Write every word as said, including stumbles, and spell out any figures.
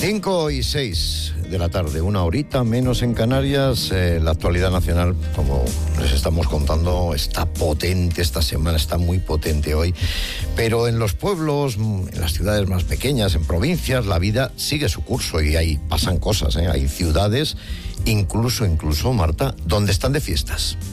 cinco y seis de la tarde, una horita menos en Canarias. Eh, la actualidad nacional, como les estamos contando, está potente esta semana, está muy potente hoy. Pero en los pueblos, en las ciudades más pequeñas, en provincias, la vida sigue su curso y ahí pasan cosas, ¿eh? Hay ciudades, incluso, incluso, Marta, donde están de fiestas.